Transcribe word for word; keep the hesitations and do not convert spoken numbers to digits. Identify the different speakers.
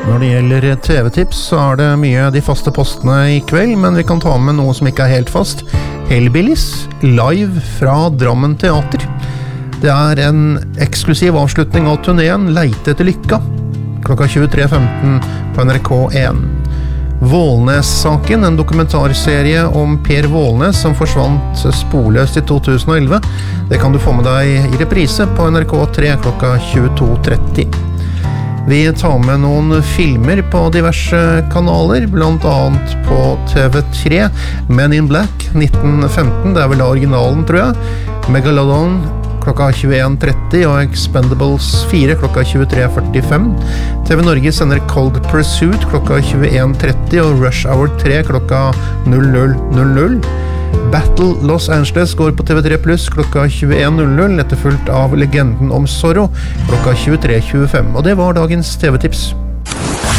Speaker 1: Når det gjelder T V-tips så er det mye de faste postene i kveld, men vi kan ta med noe som ikke er helt fast. Hellbillies, live fra Drammen Teater. Det er en eksklusiv avslutning av turneen Leite etter lykka, klokka tjuetre femten på N R K én. Vålnes-saken, en dokumentarserie om Per Vålnes som forsvant sporløst i to tusen og elleve. Det kan du få med deg i reprise på N R K tre klokka tjueto tretti. Vi tar med noen filmer på diverse kanaler, blant annet på T V tre, Men in Black nitten femten, det er vel originalen tror jeg, Megalodon klokka tjueen tretti og Expendables fire klokka tjuetre førtifem. T V Norge sender Cold Pursuit klokka tjueen tretti og Rush Hour tre klokka null null null null. Battle Los Angeles går på T V tre pluss klokka tjueen null null, etterfulgt av Legenden om Zorro klokka tjuetre tjuefem. Og det var dagens T V-tips.